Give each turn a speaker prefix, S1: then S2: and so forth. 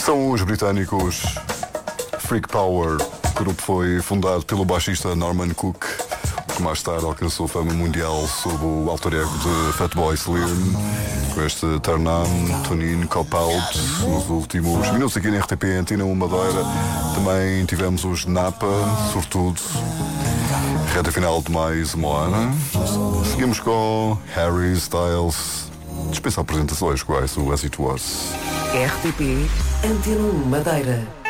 S1: São os britânicos Freak Power. O grupo foi fundado pelo baixista Norman Cook, que mais tarde alcançou fama mundial sob o alter ego de Fatboy Slim, com este Turn On, Tune In, Cop Out. Nos últimos minutos aqui na RTP Antena 1 Madeira também tivemos os Napa, sobretudo. Reta final de mais uma hora. Seguimos com Harry Styles. Dispensa apresentações, quais o As It Was.
S2: RTP Antena 1 Madeira.